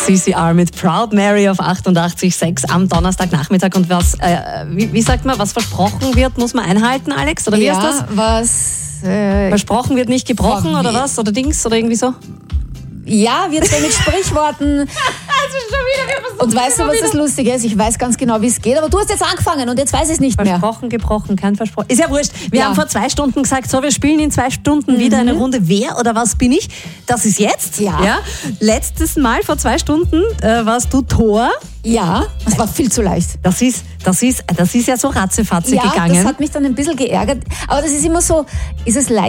CCR mit Proud Mary auf 88,6 am Donnerstagnachmittag. Und was, wie sagt man, was versprochen wird, muss man einhalten, Alex? Oder wie ist das? Versprochen wird nicht gebrochen oder was? Oder Dings oder irgendwie so? Ja, wird so mit Sprichworten. Und weißt du, was das Lustige ist? Ich weiß ganz genau, wie es geht, aber du hast jetzt angefangen und jetzt weiß ich es nicht mehr. Versprochen, gebrochen, kein Versprochen. Ist ja wurscht. Wir haben vor 2 Stunden gesagt, so, wir spielen in 2 Stunden wieder eine Runde Wer oder was bin ich? Das ist jetzt. Ja. Letztes Mal vor 2 Stunden warst du Thor. Ja, das war viel zu leicht. Das ist ja so ratzefatze gegangen. Das hat mich dann ein bisschen geärgert. Aber das ist immer so, ist es leicht?